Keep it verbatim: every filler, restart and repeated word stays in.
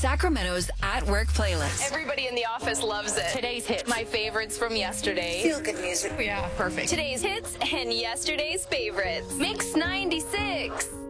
Sacramento's At Work playlist. Everybody in the office loves it. Today's hits, my favorites from yesterday. Feel good music. Yeah, perfect. Today's hits and yesterday's favorites. Mix ninety-six.